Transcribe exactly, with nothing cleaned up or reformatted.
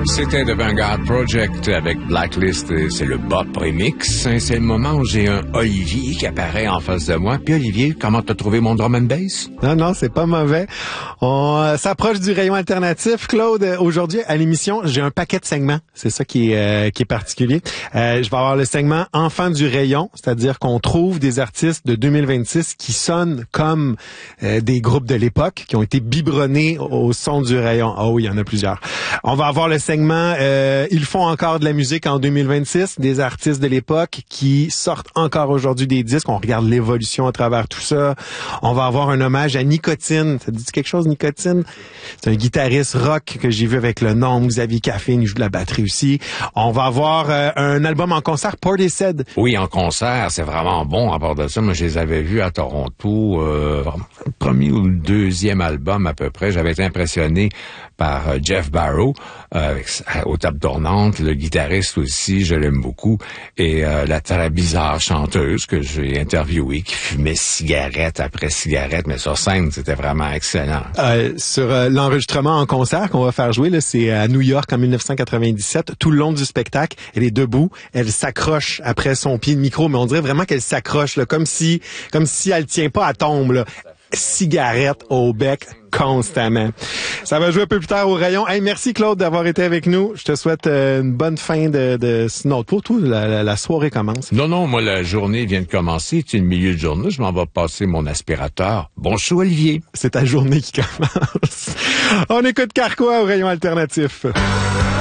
C'était The Vanguard Project avec Blacklist, et c'est le Bop Remix. C'est le moment où j'ai un Olivier qui apparaît en face de moi. Puis Olivier, comment t'as trouvé mon drum and bass? Non, non, c'est pas mauvais. On euh, s'approche du rayon alternatif. Claude, aujourd'hui, à l'émission, j'ai un paquet de segments. C'est ça qui est, euh, qui est particulier. Euh, je vais avoir le segment Enfants du rayon, c'est-à-dire qu'on trouve des artistes de deux mille vingt-six qui sonnent comme euh, des groupes de l'époque, qui ont été biberonnés au son du rayon. Oh oui, il y en a plusieurs. On va avoir le segment euh, Ils font encore de la musique en deux mille vingt-six, des artistes de l'époque qui sortent encore aujourd'hui des disques. On regarde l'évolution à travers tout ça. On va avoir un hommage à Nicotine. Ça te dit quelque chose, Nicotine? C'est un guitariste rock que j'ai vu avec le nom Xavier Caffine. Il joue de la batterie aussi. On va avoir euh, un album en concert, Portishead. Oui, en concert, c'est vraiment bon. À part de ça, moi, je les avais vus à Toronto, euh, le premier ou le deuxième album à peu près. J'avais été impressionné par euh, Jeff Barrow, euh, avec, aux tables tournantes. Le guitariste aussi, je l'aime beaucoup. Et euh, la très bizarre chanteuse que j'ai interviewée, qui fumait cigarette après cigarette, mais sur scène, c'était vraiment excellent. Euh, sur euh, l'enregistrement en concert qu'on va faire jouer, là, c'est à New York en dix-neuf cent quatre-vingt-dix-sept. Tout le long du spectacle, elle est debout, elle s'accroche après son pied de micro, mais on dirait vraiment qu'elle s'accroche, là, comme si, comme si elle tient pas à tombe, là. Cigarette au bec constamment. Ça va jouer un peu plus tard au rayon. Hey, merci Claude d'avoir été avec nous. Je te souhaite euh, une bonne fin de, de... Non, pour tout, la, la, la soirée commence. Non, non, moi, la journée vient de commencer. C'est le milieu de journée. Je m'en vais passer mon aspirateur. Bonjour, Olivier. C'est ta journée qui commence. On écoute Carquois au rayon alternatif.